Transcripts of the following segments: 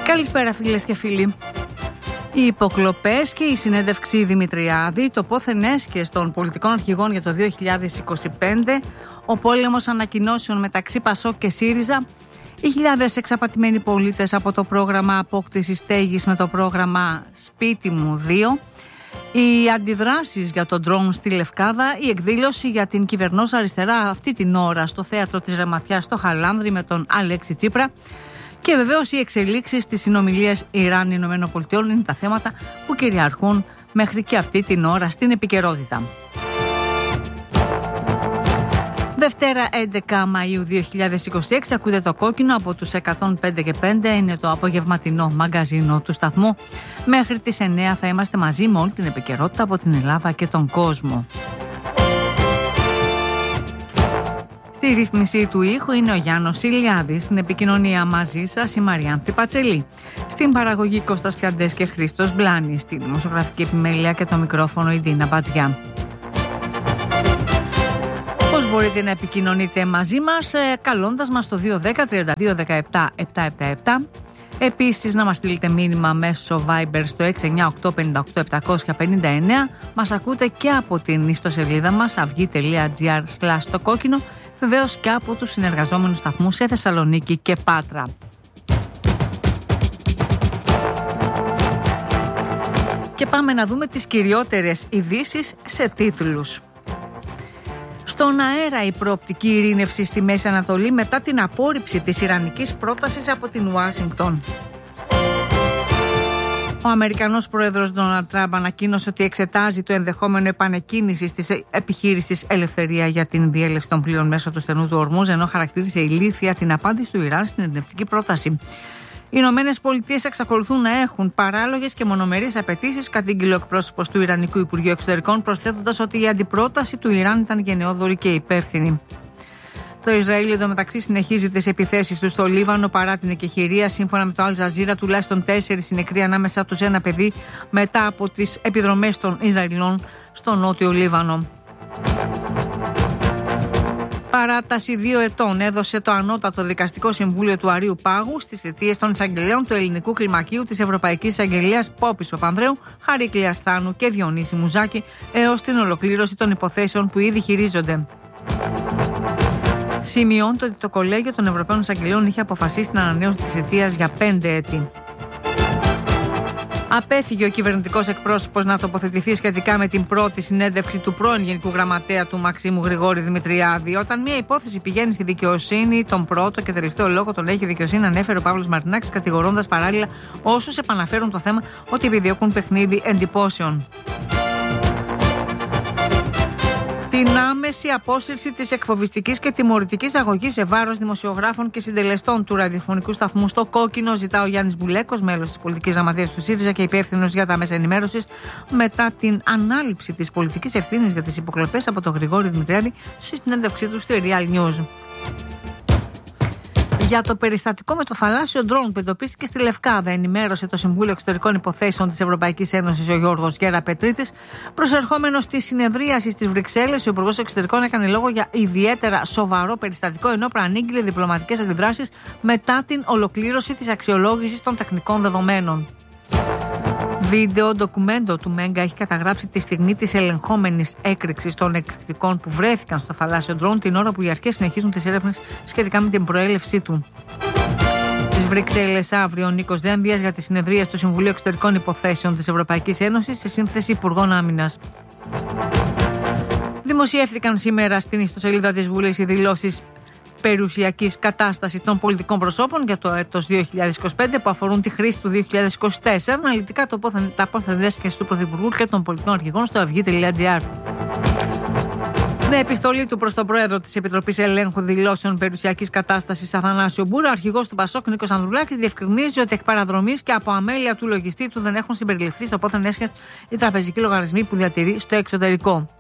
Καλησπέρα φίλες και φίλοι. Οι υποκλοπές και η συνέντευξη Δημητριάδη, το πόθεν έσχες των πολιτικών αρχηγών για το 2025, ο πόλεμος ανακοινώσεων μεταξύ Πασόκ και ΣΥΡΙΖΑ, οι χιλιάδες εξαπατημένοι πολίτες από το πρόγραμμα απόκτησης στέγης με το πρόγραμμα Σπίτι μου 2, οι αντιδράσεις για τον ντρόουν στη Λευκάδα, η εκδήλωση για την κυβερνός αριστερά αυτή την ώρα στο θέατρο της Ρεματιάς στο Χαλάνδρη με τον Αλέξη Τσίπρα και βεβαίως οι εξελίξεις της συνομιλίας Ιράν-ΗΠΑ είναι τα θέματα που κυριαρχούν μέχρι και αυτή την ώρα στην επικαιρότητα. Δευτέρα 11 Μαΐου 2026 ακούτε το κόκκινο από τους 105 και 5, είναι το απογευματινό μαγκαζίνο του σταθμού. Μέχρι τις 9 θα είμαστε μαζί με όλη την επικαιρότητα από την Ελλάδα και τον κόσμο. Στη ρύθμιση του ήχου είναι ο Γιάννος Ηλιάδης, στην επικοινωνία μαζί σας η Μαριάνθη Πατσελή, στην παραγωγή Κώστας Πιαντές και Χρήστος Μπλάνης, στη δημοσιογραφική επιμέλεια και το μικρόφωνο η Ντίνα Μπατζιά. Πώς μπορείτε να επικοινωνείτε μαζί μας, καλώντας μας στο 210 32 17 777. Επίσης να μας στείλετε μήνυμα μέσω Viber στο 698 58 759. Μας ακούτε και από την ιστοσελίδα μας avygi.gr/το-κόκκινο, βεβαίως και από τους συνεργαζόμενους σταθμούς σε Θεσσαλονίκη και Πάτρα. Και πάμε να δούμε τις κυριότερες ειδήσεις σε τίτλους. Στον αέρα η προοπτική ειρήνευση στη Μέση Ανατολή μετά την απόρριψη της ιρανικής πρότασης από την Ουάσιγκτον. Ο Αμερικανός πρόεδρος Ντόναλντ Τραμπ ανακοίνωσε ότι εξετάζει το ενδεχόμενο επανεκκίνησης της επιχείρησης Ελευθερία για την διέλευση των πλοίων μέσω του στενού του Ορμούζ, ενώ χαρακτήρισε ηλίθια την απάντηση του Ιράν στην ειρηνευτική πρόταση. Οι Ηνωμένες Πολιτείες εξακολουθούν να έχουν παράλογες και μονομερείς απαιτήσεις, κατήγγειλε ο εκπρόσωπος του Ιρανικού Υπουργείου Εξωτερικών, προσθέτοντας ότι η αντιπρόταση του Ιράν ήταν γενναιόδορη και υπεύθυνη. Το Ισραήλ εντωμεταξύ συνεχίζει τις επιθέσεις του στο Λίβανο παρά την εκεχηρία. Σύμφωνα με το Αλ Τζαζίρα, τουλάχιστον 4 νεκροί, ανάμεσά τους ένα παιδί, μετά από τις επιδρομές των Ισραηλών στο νότιο Λίβανο. Παράταση 2 ετών έδωσε το Ανώτατο Δικαστικό Συμβούλιο του Αρείου Πάγου στις αιτίες των εισαγγελέων του Ελληνικού Κλιμακίου της Ευρωπαϊκής Εισαγγελίας Πόπης Παπανδρέου, Χαρίκλειας Θάνου και Διονύση Μουζάκη έως την ολοκλήρωση των υποθέσεων που ήδη χειρίζονται. Σημειώνεται ότι το Κολέγιο των Ευρωπαίων Εισαγγελέων είχε αποφασίσει την ανανέωση της αιτίας για 5 έτη. Απέφυγε ο κυβερνητικός εκπρόσωπος να τοποθετηθεί σχετικά με την πρώτη συνέντευξη του πρώην Γενικού Γραμματέα του Μαξίμου Γρηγόρη Δημητριάδη. Όταν μια υπόθεση πηγαίνει στη δικαιοσύνη, τον πρώτο και τελευταίο λόγο τον έχει η δικαιοσύνη, ανέφερε ο Παύλος Μαρινάκης, κατηγορώντας παράλληλα όσους επαναφέρουν το θέμα ότι επιδιώκουν παιχνίδι εντυπώσεων. Την άμεση απόσυρση της εκφοβιστικής και τιμωρητικής αγωγής σε βάρος δημοσιογράφων και συντελεστών του ραδιοφωνικού σταθμού στο κόκκινο ζητά ο Γιάννης Μπουλέκος, μέλος της πολιτικής γραμματείας του ΣΥΡΙΖΑ και υπεύθυνος για τα μέσα ενημέρωσης, μετά την ανάληψη της πολιτικής ευθύνης για τις υποκλοπές από τον Γρηγόρη Δημητριάδη στη συνέντευξή του στη Real News. Για το περιστατικό με το θαλάσσιο ντρόουν που εντοπίστηκε στη Λευκάδα, ενημέρωσε το Συμβούλιο Εξωτερικών Υποθέσεων της Ευρωπαϊκής Ένωσης ο Γιώργος Γεραπετρίτης. Προσερχόμενος στη συνεδρίαση στις Βρυξέλλες, ο Υπουργός Εξωτερικών έκανε λόγο για ιδιαίτερα σοβαρό περιστατικό, ενώ προανήγγειλε διπλωματικές αντιδράσεις μετά την ολοκλήρωση της αξιολόγησης των τεχνικών δεδομένων. Βίντεο ντοκουμέντο του Μέγκα έχει καταγράψει τη στιγμή της ελεγχόμενης έκρηξης των εκρηκτικών που βρέθηκαν στο θαλάσσιο ντρόουν την ώρα που οι αρχές συνεχίζουν τις έρευνες σχετικά με την προέλευσή του. Στις Βρυξέλλες αύριο ο Νίκος Δένδιας για τη συνεδρία του Συμβουλίου Εξωτερικών Υποθέσεων της Ευρωπαϊκής Ένωσης σε σύνθεση Υπουργών Άμυνας. Δημοσιεύθηκαν σήμερα στην ιστοσελίδα της Βουλής οι δηλώσεις περιουσιακής κατάστασης των πολιτικών προσώπων για το έτος 2025 που αφορούν τη χρήση του 2024, αναλυτικά τα πόθεν έσχεση του Πρωθυπουργού και των πολιτικών αρχηγών στο avygi.gr. Με επιστολή του προς τον Πρόεδρο της Επιτροπής Ελέγχου Δηλώσεων Περιουσιακής Κατάστασης Αθανάσιο Μπούρα, ο αρχηγός του Πασόκ Νίκος Ανδρουλάκης διευκρινίζει ότι εκ παραδρομής και από αμέλεια του λογιστή του δεν έχουν συμπεριληφθεί στο πόθεν έσχεση οι τραπεζικοί λογαριασμοί που διατηρεί στο εξωτερικό.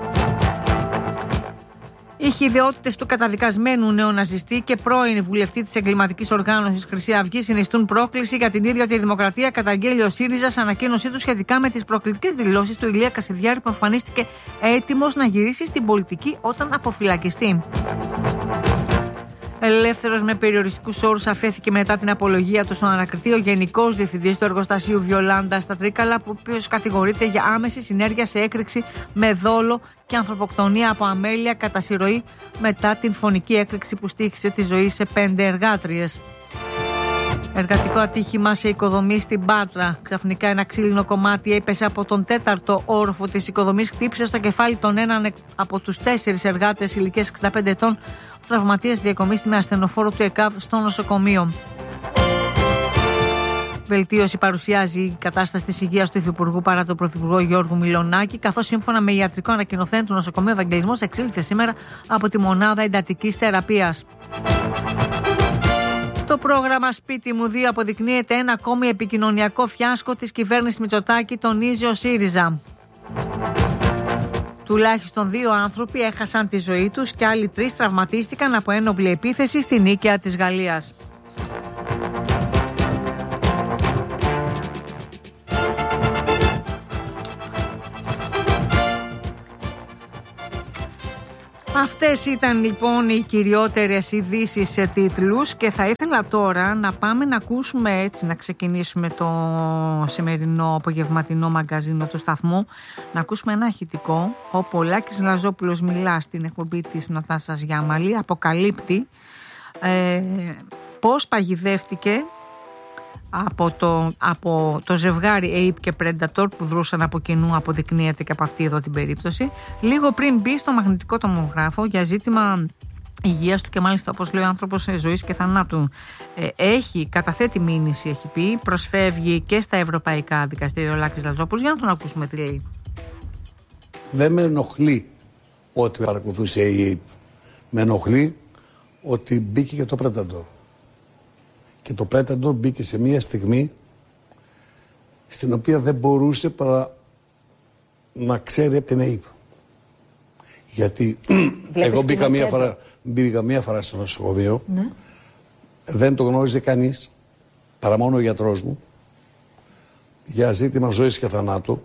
Οι χυδαιότητες του καταδικασμένου νεοναζιστή και πρώην βουλευτή της εγκληματικής οργάνωσης Χρυσή Αυγή συνιστούν πρόκληση για την ίδια τη δημοκρατία, καταγγέλει ο ΣΥΡΙΖΑ σε ανακοίνωσή του σχετικά με τις προκλητικές δηλώσεις του Ηλία Κασιδιάρη, που εμφανίστηκε έτοιμος να γυρίσει στην πολιτική όταν αποφυλακιστεί. Ελεύθερος με περιοριστικούς όρους αφέθηκε μετά την απολογία του στον ανακριτή ο Γενικός Διευθυντής του εργοστασίου Βιολάντα στα Τρίκαλα, ο οποίος κατηγορείται για άμεση συνέργεια σε έκρηξη με δόλο και ανθρωποκτονία από αμέλεια κατά συρροή μετά την φωνική έκρηξη που στοίχησε τη ζωή σε 5 εργάτριες. Εργατικό ατύχημα σε οικοδομή στην Πάτρα. Ξαφνικά ένα ξύλινο κομμάτι έπεσε από τον 4ο όροφο της οικοδομής, χτύπησε στο κεφάλι των έναν από τους 4 εργάτες ηλικίας 65 ετών. Ο τραυματίας διακομίστη με ασθενοφόρο του ΕΚΑΒ στο νοσοκομείο. Βελτίωση παρουσιάζει η κατάσταση της υγείας του Υφυπουργού παρά τον Πρωθυπουργό Γιώργου Μιλονάκη, καθώς σύμφωνα με ιατρικό ανακοινωθέν του νοσοκομείου Ευαγγελισμός εξήλθε σήμερα από τη μονάδα εντατικής θεραπείας. Το πρόγραμμα Σπίτι μου 2 αποδεικνύεται ένα ακόμη επικοινωνιακό φιάσκο της κυβέρνησης Μητσοτάκη, τονίζει ο ΣΥΡΙΖΑ. Τουλάχιστον 2 άνθρωποι έχασαν τη ζωή τους και άλλοι 3 τραυματίστηκαν από ένοπλη επίθεση στη Νίκαια της Γαλλίας. Αυτές ήταν λοιπόν οι κυριότερες ειδήσεις σε τίτλους και θα ήθελα τώρα να πάμε να ακούσουμε, έτσι να ξεκινήσουμε το σημερινό απογευματινό μαγκαζίνο του σταθμού, να ακούσουμε ένα ηχητικό όπου ο Λάκης Λαζόπουλος μιλά στην εκπομπή της Νατάσας Γιάμαλη, αποκαλύπτει πώς παγιδεύτηκε από το ζευγάρι Ape και Predator που δρούσαν από κοινού, αποδεικνύεται και από αυτή εδώ την περίπτωση, λίγο πριν μπει στο μαγνητικό τομογράφο για ζήτημα υγείας του και μάλιστα, όπως λέει ο άνθρωπος, ζωής και θανάτου. Καταθέτει μήνυση, έχει πει, προσφεύγει και στα ευρωπαϊκά δικαστήρια ο Λάκης Λαζόπουλος. Για να τον ακούσουμε τι λέει. Δεν με ενοχλεί ότι παρακολουθούσε η Ape. Με ενοχλεί ότι μπήκε και το Predator. Και το Predator μπήκε σε μια στιγμή στην οποία δεν μπορούσε παρά να ξέρει από την Ape. Γιατί εγώ μπήκα μία φορά στο νοσοκομείο, ναι. Δεν το γνώριζε κανείς, παρά μόνο ο γιατρός μου, για ζήτημα ζωής και θανάτου.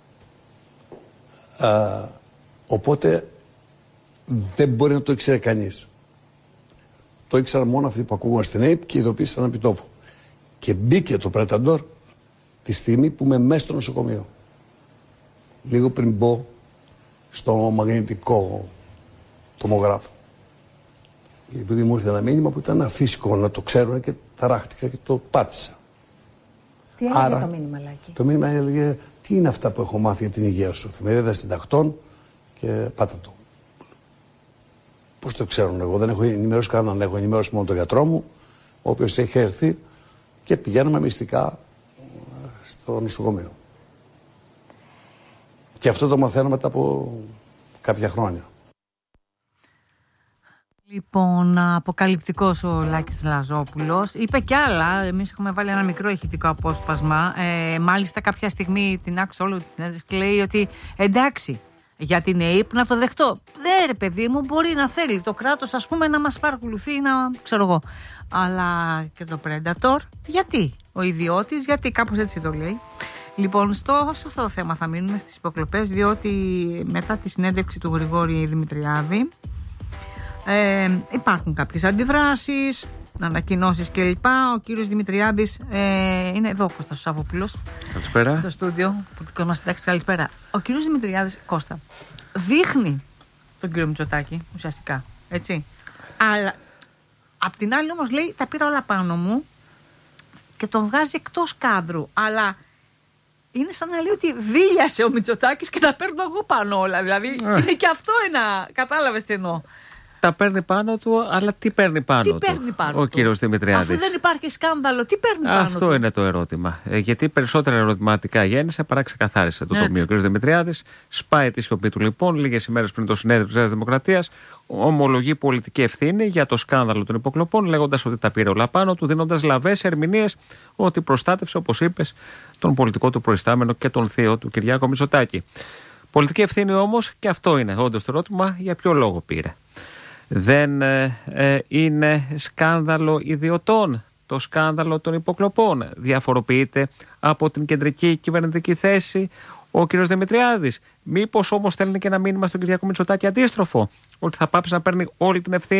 Οπότε δεν μπορεί να το ήξερε κανείς. Το ήξεραν μόνο αυτοί που ακούγαν στην Ape και ειδοποίησαν επί τόπου. Και μπήκε το Predator τη στιγμή που είμαι μέσα στο νοσοκομείο. Λίγο πριν μπω στο μαγνητικό τομογράφο. Και επειδή μου ήρθε ένα μήνυμα που ήταν αφύσικο να το ξέρουν και ταράχτηκα και το πάτησα. Τι έλεγε το μήνυμα, Λάκη? Το μήνυμα έλεγε τι είναι αυτά που έχω μάθει για την υγεία σου. Εφημερίδα Συντακτών και πάτα το. Πώς το ξέρουν, εγώ δεν έχω ενημερώσει κανέναν, έχω ενημερώσει μόνο τον γιατρό μου, ο οποίος έχει έρθει και πηγαίνουμε μυστικά στο νοσοκομείο. Και αυτό το μαθαίνω μετά από κάποια χρόνια. Λοιπόν, αποκαλυπτικός ο Λάκης Λαζόπουλος. Είπε κι άλλα. Εμείς έχουμε βάλει ένα μικρό ηχητικό απόσπασμα. Μάλιστα, κάποια στιγμή την άκουσα όλη τη συνέντευξη και λέει ότι εντάξει, για την ΑΕΠ να το δεχτώ. Δεν ρε παιδί μου, μπορεί να θέλει το κράτος, ας πούμε, να μας παρακολουθεί, να ξέρω εγώ. Αλλά και το Predator, γιατί? Ο ιδιώτης, γιατί? Κάπως έτσι το λέει. Λοιπόν, σε αυτό το θέμα θα μείνουμε, στις υποκλοπές, διότι μετά τη συνέντευξη του Γρηγόρη Δημητριάδη υπάρχουν κάποιες αντιδράσεις, ανακοινώσεις κλπ. Ο κύριος Δημητριάδης είναι εδώ, ο Κώστας Σαββόπουλος. Καλησπέρα. Στο στούντιο, πολιτικός μας συντάξης, καλησπέρα. Ο κύριος Δημητριάδης, Κώστα, δείχνει τον κύριο Μητσοτάκη ουσιαστικά, έτσι. Αλλά απ' την άλλη όμως λέει, τα πήρα όλα πάνω μου και τον βγάζει εκτός κάδρου. Αλλά είναι σαν να λέει ότι δίλιασε ο Μητσοτάκης και τα παίρνω εγώ πάνω όλα. Δηλαδή είναι και αυτό ένα. Κατάλαβες τι εννοώ. Τα παίρνει πάνω του, αλλά τι παίρνει πάνω ο κύριος Δημητριάδης? Αφού δεν υπάρχει σκάνδαλο, τι παίρνει πάνω του? Αυτό είναι το ερώτημα. Γιατί περισσότερα ερωτηματικά γέννησε παρά ξεκαθάρισε το τομείο. Ο κύριος Δημητριάδης σπάει τη σιωπή του λοιπόν. Λίγες ημέρες πριν το συνέδριο της Νέας Δημοκρατίας, ομολογεί πολιτική ευθύνη για το σκάνδαλο των υποκλοπών, λέγοντας ότι τα πήρε όλα πάνω του, δίνοντας λαβές ερμηνείες ότι προστάτευσε, όπως είπες, τον πολιτικό του προϊστάμενο και τον θείο του Κυριάκο Μητσοτάκη. Πολιτική ευθύνη όμως, και αυτό είναι όντως το ερώτημα, για ποιο λόγο πήρε? Δεν είναι σκάνδαλο ιδιωτών το σκάνδαλο των υποκλοπών? Διαφοροποιείται από την κεντρική κυβερνητική θέση ο κ. Δημητριάδης? Μήπως όμως στέλνει και ένα μήνυμα στον Κυριάκο Μητσοτάκη αντίστροφο, ότι θα πάψει να παίρνει όλη την ευθύνη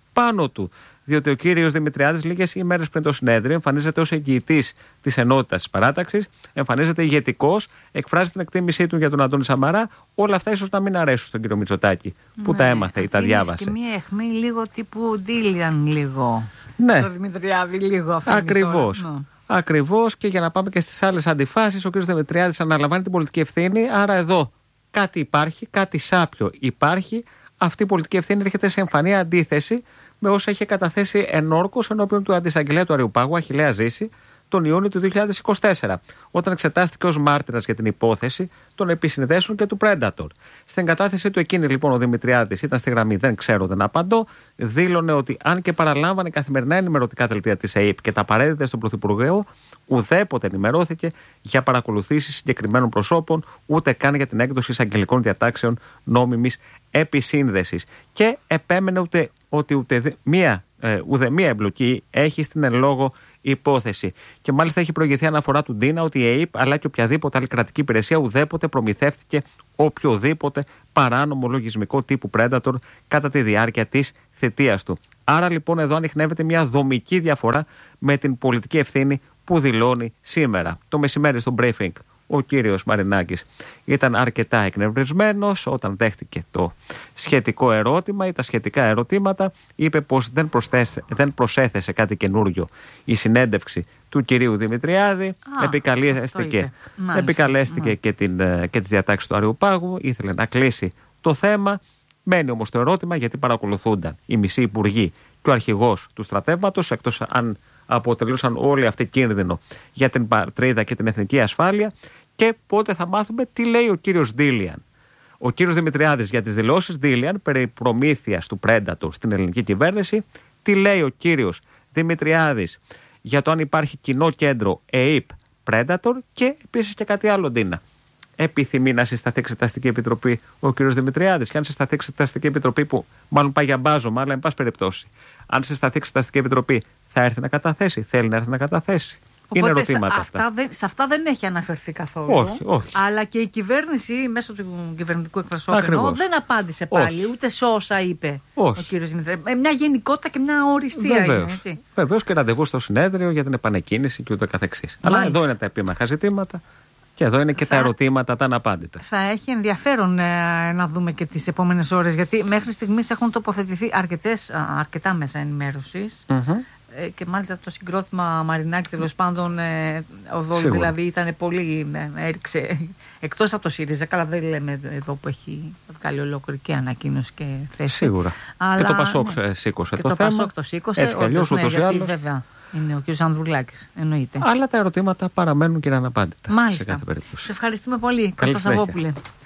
πάνω του. Διότι ο κύριος Δημητριάδης, λίγες ημέρες πριν το συνέδριο, εμφανίζεται ως εγγυητής της ενότητας της παράταξης, εμφανίζεται ηγετικός, εκφράζει την εκτίμησή του για τον Αντώνη Σαμαρά. Όλα αυτά ίσως να μην αρέσουν στον κύριο Μητσοτάκη, που τα έμαθε ή τα διάβασε. Και μία αιχμή λίγο τύπου Ντίλιαν, λίγο. Ναι. Το Δημητριάδη, λίγο. Ακριβώς. Ακριβώς, και για να πάμε και στις άλλες αντιφάσεις, ο κ. Δημητριάδης αναλαμβάνει την πολιτική ευθύνη. Άρα εδώ κάτι υπάρχει, κάτι σάπιο υπάρχει. Αυτή η πολιτική ευθύνη έρχεται σε εμφανή αντίθεση με όσα είχε καταθέσει ενόρκως ενώπιον του αντισαγγελέα του Αριουπάγου, Αχιλλέα Ζήση, τον Ιούνιο του 2024, όταν εξετάστηκε ως μάρτυρας για την υπόθεση των επισυνδέσεων και του Predator. Στην κατάθεσή του εκείνη, λοιπόν, ο Δημητριάδης ήταν στη γραμμή «Δεν ξέρω, δεν απαντώ». Δήλωνε ότι αν και παραλάμβανε καθημερινά ενημερωτικά δελτία της ΑΕΠ και τα παρέδιδε στον Πρωθυπουργό, ουδέποτε ενημερώθηκε για παρακολουθήσεις συγκεκριμένων προσώπων, ούτε καν για την έκδοση εισαγγελικών διατάξεων νόμιμης επισύνδεσης. Και επέμενε ότι ούτε μία εμπλοκή έχει στην εν λόγω υπόθεση. Και μάλιστα έχει προηγηθεί αναφορά του Ντίνα ότι η ΑΕΠ αλλά και οποιαδήποτε άλλη κρατική υπηρεσία ουδέποτε προμηθεύτηκε οποιοδήποτε παράνομο λογισμικό τύπου Predator κατά τη διάρκεια της θητείας του. Άρα λοιπόν εδώ ανιχνεύεται μια δομική διαφορά με την πολιτική ευθύνη που δηλώνει σήμερα. Το μεσημέρι στο briefing ο κύριος Μαρινάκης ήταν αρκετά εκνευρισμένος όταν δέχτηκε το σχετικό ερώτημα ή τα σχετικά ερωτήματα. Είπε πως δεν προσέθεσε κάτι καινούριο η συνέντευξη του κυρίου Δημητριάδη. Επικαλέστηκε και τις διατάξεις του Αριουπάγου. Ήθελε να κλείσει το θέμα. Μένει όμως το ερώτημα γιατί παρακολουθούνταν οι μισοί υπουργοί και ο αρχηγός του στρατεύματος, εκτός αν αποτελούσαν όλοι αυτοί κίνδυνο για την πατρίδα και την εθνική ασφάλεια. Και πότε θα μάθουμε τι λέει ο κύριος Ντίλιαν. Ο κύριος Δημητριάδης για τις δηλώσεις Ντίλιαν περί προμήθειας του Predator στην ελληνική κυβέρνηση. Τι λέει ο κύριος Δημητριάδης για το αν υπάρχει κοινό κέντρο ΑΕΠ Predator. Και επίσης και κάτι άλλο, Ντίνα. Επιθυμεί να συσταθεί εξεταστική επιτροπή ο κύριος Δημητριάδης? Και αν συσταθεί εξεταστική επιτροπή, που μάλλον πάει για μπάζωμα, αλλά εν πάση περιπτώσει, αν συσταθεί εξεταστική επιτροπή, θα έρθει να καταθέσει? Θέλει να έρθει να καταθέσει? Οπότε είναι ερωτήματα αυτά. Σε αυτά δεν έχει αναφερθεί καθόλου. Όχι. Αλλά και η κυβέρνηση μέσω του κυβερνητικού εκπροσώπου δεν απάντησε πάλι ούτε σε όσα είπε ο κύριος Δημητριάδης. Μια γενικότητα και μια οριστία. Βεβαίως, και ραντεβού στο συνέδριο για την επανεκκίνηση και ούτω καθεξής. Αλλά εδώ είναι τα επίμαχα ζητήματα. Και εδώ είναι και τα ερωτήματα τα αναπάντητα. Θα έχει ενδιαφέρον να δούμε και τις επόμενες ώρες, γιατί μέχρι στιγμής έχουν τοποθετηθεί αρκετά μέσα ενημέρωσης. Και μάλιστα το συγκρότημα Μαρινάκη, τέλος πάντων, ο Δόλου δηλαδή ήταν πολύ. Έριξε εκτός από το ΣΥΡΙΖΑ. Καλά, δεν λέμε εδώ που έχει βγάλει ολόκληρη και ανακοίνωση και θέση. Σίγουρα. Αλλά, και το Πασόκ σήκωσε και το θέμα. Πασόκ το σήκωσε. Έτσι κι αλλιώς, ούτως ή άλλως. Βέβαια. Είναι ο κ. Ανδρουλάκης, εννοείται. Αλλά τα ερωτήματα παραμένουν και αναπάντητα. Μάλιστα. Σε κάθε περίπτωση. Σε ευχαριστούμε πολύ, Κώστα Σαββόπουλε.